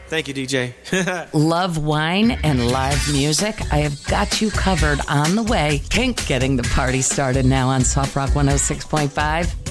Thank you, DJ. Love wine and live music? I have got you covered on the way. Kink getting the party started now on Soft Rock 106.5.